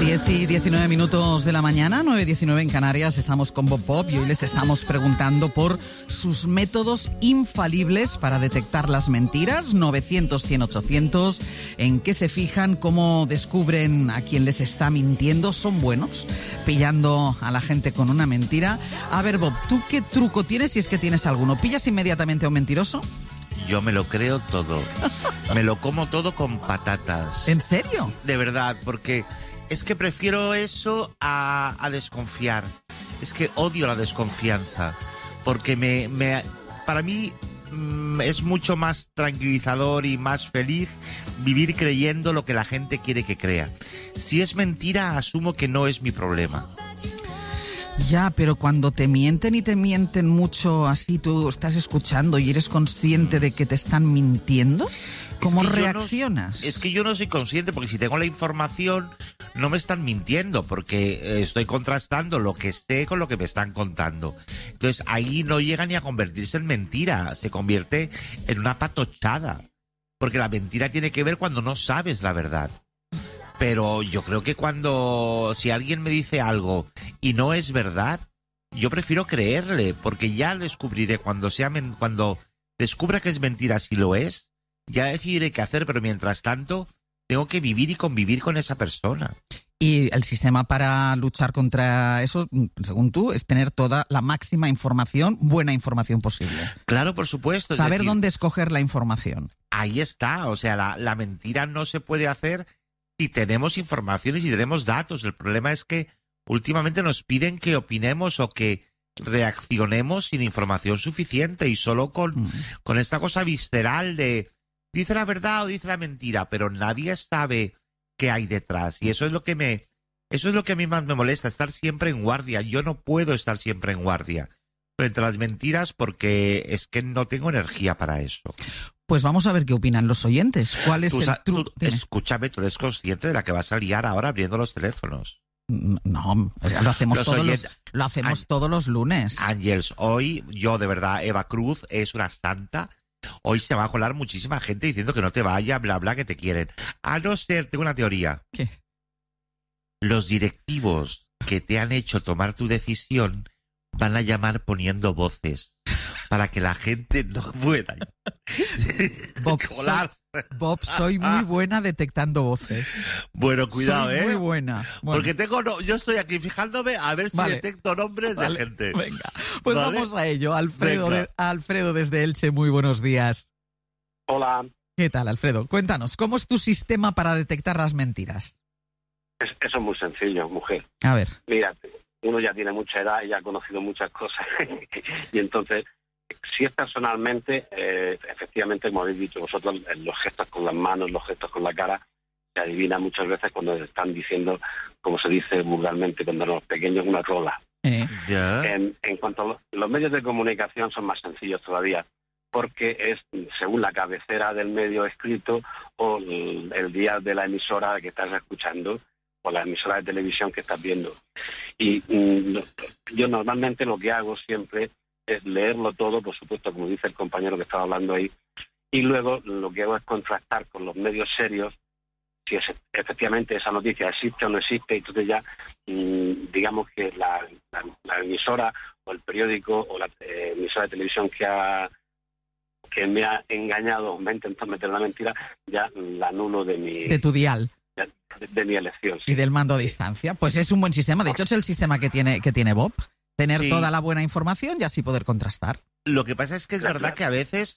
10:19 de la mañana, 9:19 en Canarias. Estamos con Bob Pop y hoy les estamos preguntando por sus métodos infalibles para detectar las mentiras. 900-100-800. ¿En qué se fijan? ¿Cómo descubren a quién les está mintiendo? ¿Son buenos pillando a la gente con una mentira? A ver, Bob, ¿tú qué truco tienes, si es que tienes alguno? ¿Pillas inmediatamente a un mentiroso? Yo me lo creo todo. Me lo como todo con patatas. ¿En serio? De verdad, porque es que prefiero eso a desconfiar. Es que odio la desconfianza. Porque para mí es mucho más tranquilizador y más feliz vivir creyendo lo que la gente quiere que crea. Si es mentira, asumo que no es mi problema. Ya, pero cuando te mienten y te mienten mucho, así tú estás escuchando y eres consciente de que te están mintiendo, ¿cómo reaccionas? Es que yo no soy consciente, porque si tengo la información no me están mintiendo, porque estoy contrastando lo que sé con lo que me están contando. Entonces ahí no llega ni a convertirse en mentira, se convierte en una patochada, porque la mentira tiene que ver cuando no sabes la verdad. Pero yo creo que si alguien me dice algo y no es verdad, yo prefiero creerle, porque ya descubriré cuando descubra que es mentira, si lo es, ya decidiré qué hacer, pero mientras tanto tengo que vivir y convivir con esa persona. Y el sistema para luchar contra eso, según tú, es tener toda la máxima información, buena información posible. Claro, por supuesto. Saber dónde escoger la información. Ahí está, o sea, la mentira no se puede hacer si tenemos información y si tenemos datos. El problema es que últimamente nos piden que opinemos o que reaccionemos sin información suficiente y solo con esta cosa visceral de dice la verdad o dice la mentira, pero nadie sabe qué hay detrás. Y eso es lo que a mí más me molesta, estar siempre en guardia. Yo no puedo estar siempre en guardia frente a las mentiras porque es que no tengo energía para eso. Pues vamos a ver qué opinan los oyentes. ¿Cuál es el truco? Escúchame, tú eres consciente de la que vas a liar ahora abriendo los teléfonos. No, lo hacemos todos los lunes. Ángels, hoy yo de verdad, Eva Cruz es una santa. Hoy se va a colar muchísima gente diciendo que no te vaya, bla, bla, que te quieren. A no ser, tengo una teoría. ¿Qué? Los directivos que te han hecho tomar tu decisión van a llamar poniendo voces para que la gente no pueda colarse. Bob, soy muy buena detectando voces. Bueno, cuidado, soy muy buena. Bueno. Porque yo estoy aquí fijándome a ver si detecto nombres de gente. Venga, pues vamos a ello. Alfredo desde Elche, muy buenos días. Hola. ¿Qué tal, Alfredo? Cuéntanos, ¿cómo es tu sistema para detectar las mentiras? Eso es muy sencillo, mujer. A ver. Mira, uno ya tiene mucha edad y ya ha conocido muchas cosas. Y entonces, si es personalmente, efectivamente, como habéis dicho vosotros, los gestos con las manos, los gestos con la cara, se adivina muchas veces cuando están diciendo, como se dice vulgarmente cuando los pequeños, una rola. En cuanto a los medios de comunicación son más sencillos todavía, porque es según la cabecera del medio escrito o el día de la emisora que estás escuchando o la emisora de televisión que estás viendo. Y yo normalmente lo que hago siempre es leerlo todo, por supuesto, como dice el compañero que estaba hablando ahí, y luego lo que hago es contrastar con los medios serios si efectivamente esa noticia existe o no existe, y entonces ya digamos que la emisora o el periódico o la emisora de televisión que me ha engañado o me ha intentado meter la mentira, ya la anulo de tu dial. De mi elección. Sí. Y del mando a distancia. Pues es un buen sistema. De hecho, es el sistema que tiene Bob. Tener toda la buena información y así poder contrastar. Lo que pasa es que es verdad que a veces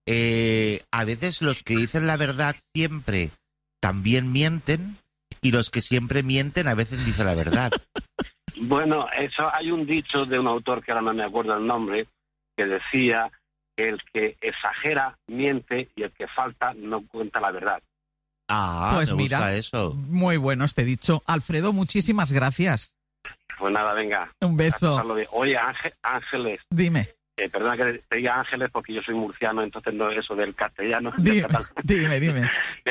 los que dicen la verdad siempre también mienten, y los que siempre mienten a veces dicen la verdad. Bueno, eso hay un dicho de un autor que ahora no me acuerdo el nombre, que decía que el que exagera miente y el que falta no cuenta la verdad. Pues me mira, gusta eso. Muy bueno este dicho. Alfredo, muchísimas gracias. Pues nada, venga. Un beso. Oye, Ángeles. Dime. Perdona que te diga Ángeles porque yo soy murciano, entonces no es eso del castellano. Dime.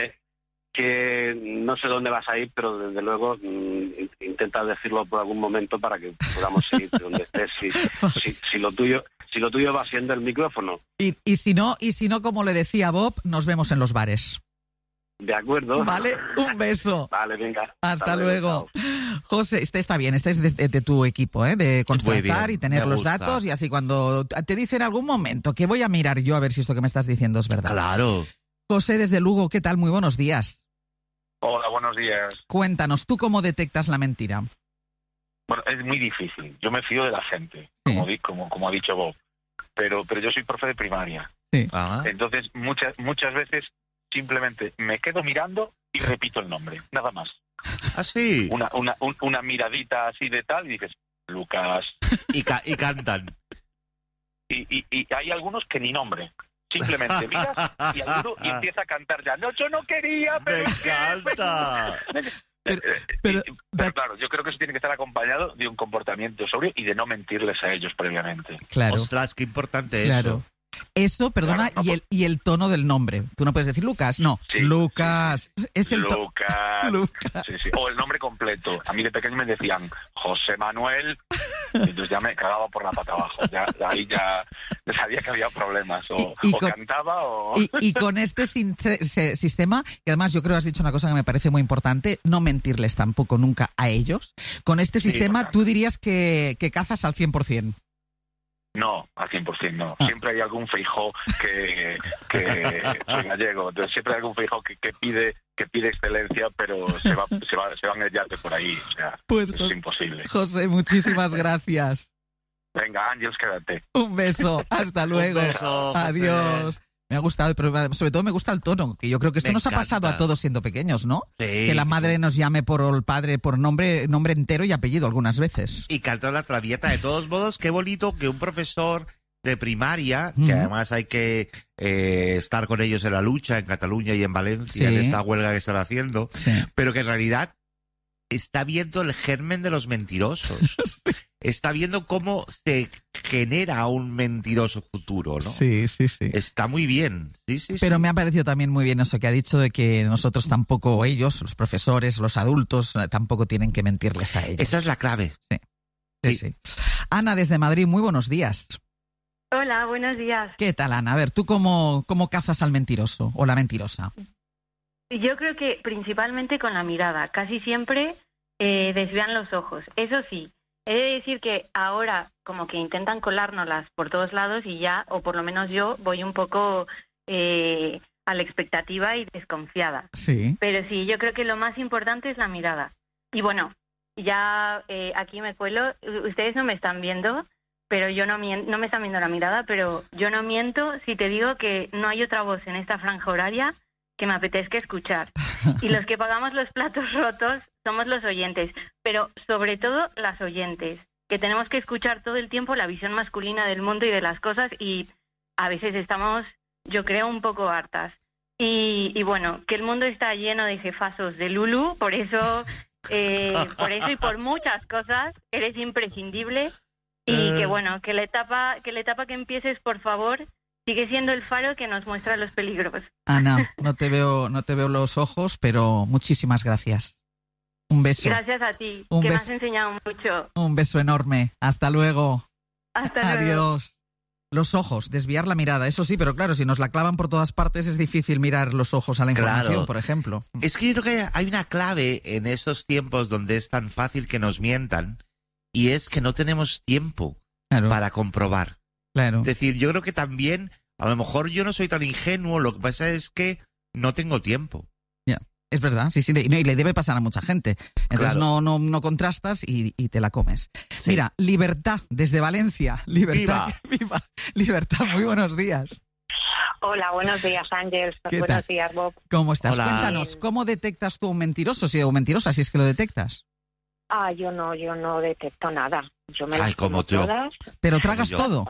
Que no sé dónde vas a ir, pero desde luego intenta decirlo por algún momento para que podamos seguir donde estés. Si lo tuyo va siendo el micrófono. Y si no, como le decía Bob, nos vemos en los bares. ¿De acuerdo? Vale, un beso. Vale, venga. Hasta luego. Chao. José, está bien, este es de tu equipo, ¿eh? De constatar y tener me los gusta. datos, y así cuando te dice en algún momento que voy a mirar yo a ver si esto que me estás diciendo es verdad. Claro. José, desde Lugo, ¿qué tal? Muy buenos días. Hola, buenos días. Cuéntanos, ¿tú cómo detectas la mentira? Bueno, es muy difícil. Yo me fío de la gente, Sí. como ha dicho Bob. Pero yo soy profe de primaria. Sí. Ah. Entonces, muchas veces simplemente me quedo mirando y repito el nombre, nada más. Ah, sí. Una miradita así de tal y dices, Lucas. Y cantan. Y hay algunos que ni nombre. Simplemente miras y alguno y empieza a cantar ya. No, yo no quería, Me pero... encanta. Pero- Pero claro, yo creo que eso tiene que estar acompañado de un comportamiento sobrio y de no mentirles a ellos previamente. Claro, Ostras, qué importante claro. eso. Eso, perdona, Claro, no, y el tono del nombre. Tú no puedes decir Lucas, no. Sí, Lucas. Es el tono. Lucas. Lucas. Sí. O el nombre completo. A mí de pequeño me decían José Manuel, y entonces ya me cagaba por la pata abajo. Ahí ya sabía que había problemas. O cantaba o... Y con este sistema, que además yo creo que has dicho una cosa que me parece muy importante, no mentirles tampoco nunca a ellos. Con este Sí, sistema importante. tú dirías que cazas al 100%. No, al 100% no. Ah. Siempre hay algún Feijóo que soy gallego, entonces siempre hay algún Feijóo que pide excelencia, pero se van el yate por ahí. O sea, Pues, eso es imposible. José, muchísimas gracias. Venga, Ángeles, quédate. Un beso. Hasta luego. Un beso, José. Adiós. Me ha gustado, pero sobre todo me gusta el tono, que yo creo que esto Me nos ha pasado a encanta. todos siendo pequeños, ¿no? Sí. Que la madre nos llame por el padre por nombre entero y apellido algunas veces. Y cantó la traviata. De todos modos, qué bonito que un profesor de primaria, que Ujú. además hay que estar con ellos en la lucha en Cataluña y en Valencia, Sí. en esta huelga que están haciendo, Sí. pero que en realidad está viendo el germen de los mentirosos. Está viendo cómo se genera un mentiroso futuro, ¿no? Sí. Está muy bien. Sí. Pero me ha parecido también muy bien eso que ha dicho de que nosotros tampoco, ellos, los profesores, los adultos, tampoco tienen que mentirles a ellos. Esa es la clave. Sí. Ana, desde Madrid, muy buenos días. Hola, buenos días. ¿Qué tal, Ana? A ver, ¿tú cómo cazas al mentiroso o la mentirosa? Yo creo que principalmente con la mirada. Casi siempre desvían los ojos. Eso sí, he de decir que ahora como que intentan colárnoslas por todos lados y ya, o por lo menos yo, voy un poco a la expectativa y desconfiada. Sí. Pero sí, yo creo que lo más importante es la mirada. Y bueno, ya aquí me cuelo. Ustedes no me están viendo, pero yo no me están viendo la mirada, pero yo no miento si te digo que no hay otra voz en esta franja horaria que me apetezca escuchar. Y los que pagamos los platos rotos somos los oyentes, pero sobre todo las oyentes, que tenemos que escuchar todo el tiempo la visión masculina del mundo y de las cosas, y a veces estamos, yo creo, un poco hartas. Y bueno, que el mundo está lleno de jefazos de Lulu, por eso y por muchas cosas eres imprescindible, y que bueno, que la etapa que empieces, por favor, sigue siendo el faro que nos muestra los peligros. Ana, no te veo los ojos, pero muchísimas gracias. Un beso. Gracias a ti, Un que me beso. has enseñado mucho. Un beso enorme. Hasta luego. Hasta luego. Adiós. Los ojos, desviar la mirada, eso sí, pero claro, si nos la clavan por todas partes es difícil mirar los ojos a la información, Claro. por ejemplo. Es que yo creo que hay una clave en estos tiempos donde es tan fácil que nos mientan, y es que no tenemos tiempo Claro, para comprobar. claro. Es decir, yo creo que también, a lo mejor yo no soy tan ingenuo, lo que pasa es que no tengo tiempo. Es verdad, sí, y le debe pasar a mucha gente. Entonces Claro. no contrastas y te la comes. Sí. Mira, Libertad, desde Valencia. Libertad, viva. Libertad, muy buenos días. Hola, buenos días, Ángel. ¿Qué Buenos tal? días, Bob. ¿Cómo estás? Hola. Cuéntanos, ¿cómo detectas tú un mentiroso o mentirosa, si es que lo detectas? Yo no detecto nada. Yo me Ay, las como como yo. todas. Pero tragas yo. todo.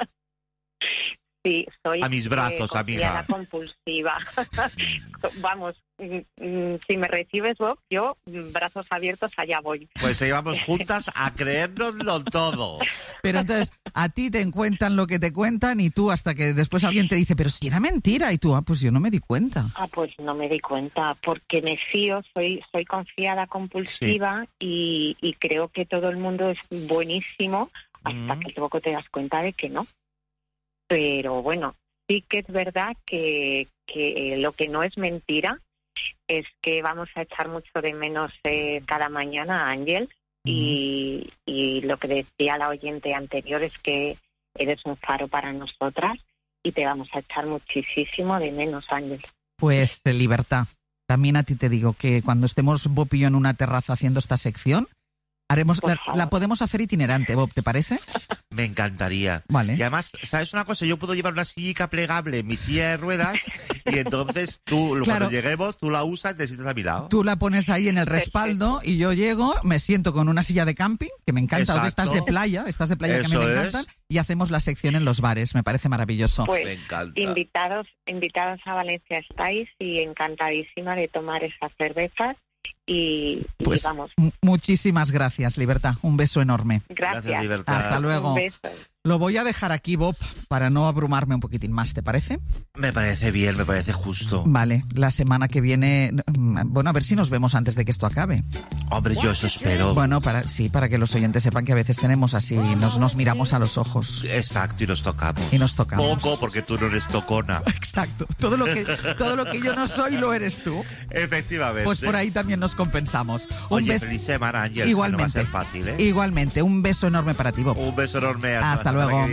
Sí, soy A mis brazos, confiada, amiga. compulsiva. Vamos, si me recibes, Bob, yo brazos abiertos allá voy. Pues íbamos juntas a creérnoslo todo. Pero entonces, a ti te cuentan lo que te cuentan y tú hasta que después alguien te dice, pero si era mentira, y tú, pues yo no me di cuenta. Pues no me di cuenta, porque me fío, soy confiada, compulsiva y creo que todo el mundo es buenísimo hasta que luego te das cuenta de que no. Pero bueno, sí que es verdad que lo que no es mentira es que vamos a echar mucho de menos cada mañana a Ángel. Y lo que decía la oyente anterior es que eres un faro para nosotras y te vamos a echar muchísimo de menos, Ángel. Pues, Libertad, también a ti te digo que cuando estemos Bob y yo en una terraza haciendo esta sección, la podemos hacer itinerante, Bob, ¿te parece? Me encantaría. Vale. Y además, ¿sabes una cosa? Yo puedo llevar una silla plegable en mi silla de ruedas y entonces tú, cuando lleguemos, tú la usas y te sientas a mi lado. Tú la pones ahí en el respaldo y yo llego, me siento con una silla de camping, que me encanta, o de estas de playa que a mí me encantan, y hacemos la sección en los bares. Me parece maravilloso. Pues, me encanta. Invitados a Valencia estáis y encantadísima de tomar esas cervezas. Y vamos. Muchísimas gracias, Libertad. Un beso enorme. Gracias, Libertad. Hasta luego. Un beso. Lo voy a dejar aquí, Bob, para no abrumarme un poquitín más, ¿te parece? Me parece bien, me parece justo. Vale, la semana que viene, bueno, a ver si nos vemos antes de que esto acabe. Hombre, yo eso espero. Bueno, para que los oyentes sepan que a veces tenemos así, nos miramos a los ojos. Exacto, y nos tocamos. Poco, porque tú no eres tocona. Exacto, todo lo que yo no soy lo eres tú. Efectivamente. Pues por ahí también nos compensamos. Oye, feliz semana, Ángel. Igualmente. No va a ser fácil, ¿eh? Igualmente, un beso enorme para ti, Bob. Un beso enorme. Hasta luego.